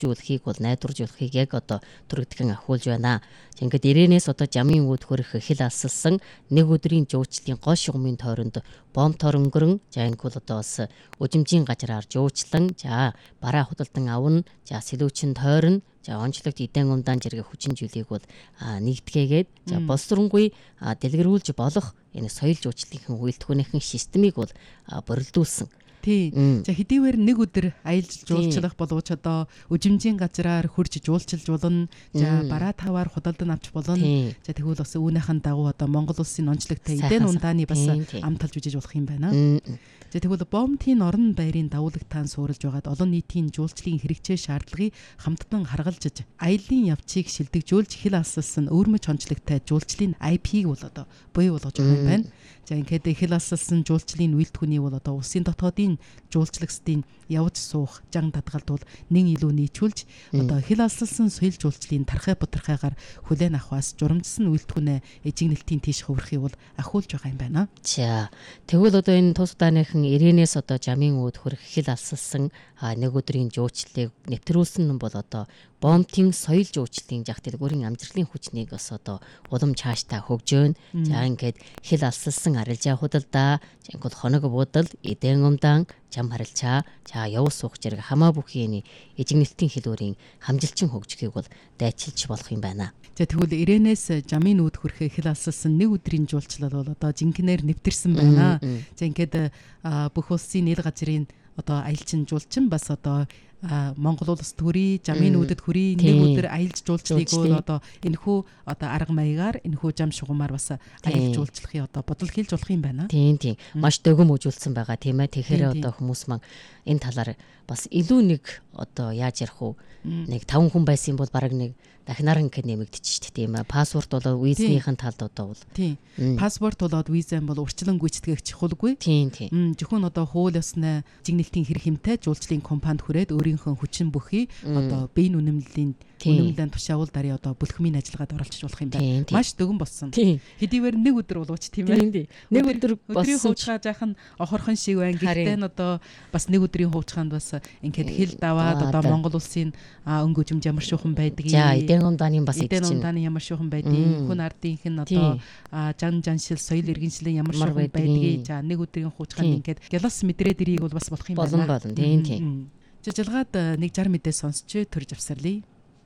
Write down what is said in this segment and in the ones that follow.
хөгжүүлэхийг бол найдваржуулахыг яг одоо түрэгдэхэн ахиулж байна. Ингээд ирээнээс одоо жамын үүд хөрөх хил алсалсан нэг өдрийн жуучлалын гол шугамын тойронд бомтоор өнгөрөн за энэ бол одоо бас үжимжийн газраар жуучлан за бараа худалдан авна за сэлүүчин тойрно за онцлогт эдэн умдаан зэрэг хүчин зүйлийг бол нэгтгэгээд за боловсронгүй дэлгэрүүлж болох энэ соёл жуучлалын үйлдвэрийн системийг бол борилдуулсан. Тийм. За хэдийгээр нэг өдөр аялж жуулчлах боловч одоо үжимжийн газраар хурж жуулчилж болно. За бараа таваар худалдан авч болно. За тэгвэл бас үүнийхэн дагуу одоо Монгол улсын онцлогтой эдэн ундааны бас ам талж үжиж болох юм байна. За тэгвэл Бомтын орон байрын давуулагтаан суурилж байгаад олон нийтийн жуулчлалын хэрэгцээ шаардлагыг хамтдан харгалзаж аяллаа явцыг шилдэгжүүлж хил алсалсан өөрмөч онцлогтой жуулчлалын IP-г бол одоо бий болгож байгаа юм байна. За ингээд хил алсалсан жуулчлалын үйлдвэрний бол одоо улсын дотоодын жуулчлагчдын явж суух жан татгалд бол нэн илүү нийцүүлж одоо хил алсалсан соёл жуулчлалын тархай бутархайгаар хүлээн авахаас журамчсан үйлдвэрнээ эжигнэлтийн тийш хувирахыг бол ахиулж байгаа юм байна. За тэгвэл одоо энэ тус удааныхан ирээнээс одоо жамын үүд хөрөх хил алсалсан нэг өдрийн жуучлалыг нэвтрүүлсэн нь бол одоо Бомтын соёл жуучлалын жах дэлгүүрийн амжилтын хүчнийг бас одоо улам цаашдаа хөгжөөн. За ингээд хил алсалсан арилжаа худалдаа, ингээд хоног буудал, эдэн умдаан, жам харилцаа, за явус суух зэрэг хамаа бүхий эжигнэлтийн хэлбэрийн хамжилчин хөгжихийг бол дайчилж болох юм байна. За тэгвэл ирээнээс жамын үүд хөрөх хил алсалсан нэг өдрийн жуулчлал бол одоо жинхэнээр нэвтэрсэн байна. За ингээд бүх улсын нийл газрын одоо аялчин жуулчин бас одоо Монгол улс төрий жамын үдэд хүрий нэг өдөр аялж жуулчлалыг одоо энэхүү одоо арга маягаар энэхүү жам шугамаар бас аялж жуулчлахыг одоо бодол хийлж болох юм байна. Тийм. Маш дөгөм үзүүлсэн байгаа тийм ээ. Тэгэхээр одоо хүмүүс маань энэ талаар бас илүү нэг одоо яаж ярих вэ? Нэг 5 хүн байсан бол бараг нэг дахинаар ингээд нэмэгдчих тийм ээ. Паспорт болоод визнийхэн талд одоо бол тийм. Паспорт болоод визэн бол урьдчилан гүйцэтгэгч чухалгүй. Тийм. Зөвхөн одоо хууль ёсны жигнэлтийн хэрэг хэмтэй жуулчлалын компанид хүрээд өөрийнхөө хүчин бүхий одоо биеийн үнэмлэлийн тушаавал дарыг одоо бүлхмийн ажиллагаад оролцож болох юм байна. Маш дөгөн болсон. Хэдийгээр нэг өдөр болооч тийм ээ. Нэг өдөр өдрийн хуучгаа жаахан охорхон шиг байна. Гэхдээ нь одоо бас нэг өдрийн хуучгаанд бас ингээд хил даваад одоо Монгол улсын өнгө үжимж ямар шуухан байдаг. За эдэн умдааны бас эдэн умдааны ямар шуухан байдаг. Хүн ардынх нь одоо жаншил соёл иргэншлийн ямар шуухан байдаг. За нэг өдрийн хуучгаанд ингээд гялас мэдрээд ирийг бол бас болох юм байна. Болно. Тийм. Жижиглаад нэг 60 мэдээ сонсч төрж авсарлаа.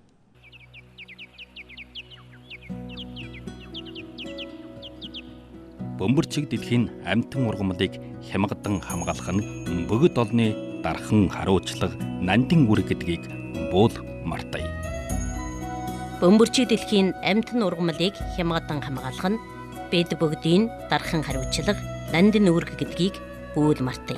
Бөмбөрчиг дэлхийн амьтан ургамлыг хямгадан хамгаалах нь бөгөд олны дархан харуулчлага нандин үр гэдгийг буул мартая. Бөмбөрчиг дэлхийн амьтан ургамлыг хямгадан хамгаалах нь бид бүгдийн дархан харуулчлага нандин үр гэдгийг буул мартая.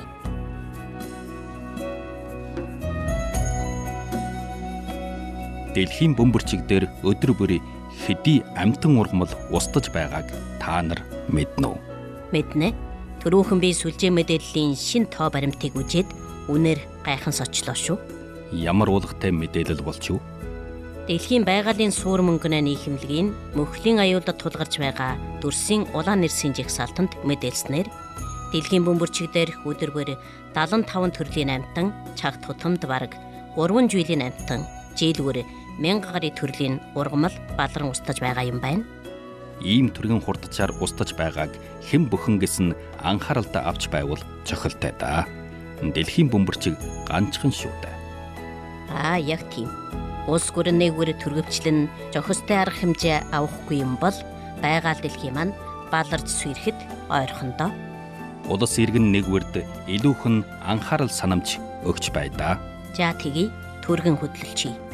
Дэлхийн бөмбөрчиг дээр өдөр бүр хэдий амьтан ургамал устж байгааг та нар мэднэ үү? Мэднэ. Түрүүхэн би сүлжээ мэдээллийн шин тоо баримтыг үжээд үнээр гайхан сочлоо шүү. Ямар уулгатай мэдээлэл болж юу? Дэлхийн байгалийн суур мөнгөний нийхэмлэгийн мөхлийн аюулд тулгарч байгаа дүрсийн улаан нэрсийн жагсаалтанд мэдээлснээр дэлхийн бөмбөрчиг дээр өдөр бүр 75 төрлийн амьтан, чагт тутамд бараг 3 жилийн амьтан, жилгүр 1000 гаруй төрлийн ургамал балран устж байгаа юм байна. Ийм төргийн хурдчаар устж байгааг хэн бүхэн гэсэн анхааралтай авч байвал цохилтой да. Дэлхийн бөмбөрчиг ганцхан шүү дээ. Яг тийм. Улс гүрэн нэгүр төрөвчлэн зохистой арга хэмжээ авахгүй юм бол байгаль дэлхийн маань баларж сүйрэхэд ойрхондоо. Улс иргэн нэгүрд илүүхэн анхаарал санамж өгч байдаа. За тэгье, түргэн хөдлөлчий.